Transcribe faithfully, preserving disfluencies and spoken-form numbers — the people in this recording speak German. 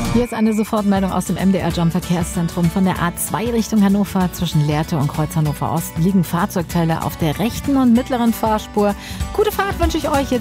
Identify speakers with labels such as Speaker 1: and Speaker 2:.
Speaker 1: Hier ist eine Sofortmeldung aus dem M D R-Jam-Verkehrszentrum. Von der A zwei Richtung Hannover zwischen Lehrte und Kreuz Hannover Ost liegen Fahrzeugteile auf der rechten und mittleren Fahrspur. Gute Fahrt wünsche ich euch jetzt.